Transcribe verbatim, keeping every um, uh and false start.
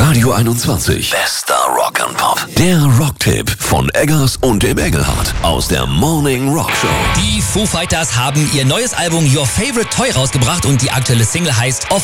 Radio einundzwanzig. Bester Rock and Pop. Der Rocktipp von Eggers und dem Engelhardt aus der Morning Rock Show. Die Foo Fighters haben ihr neues Album Your Favorite Toy rausgebracht und die aktuelle Single heißt Off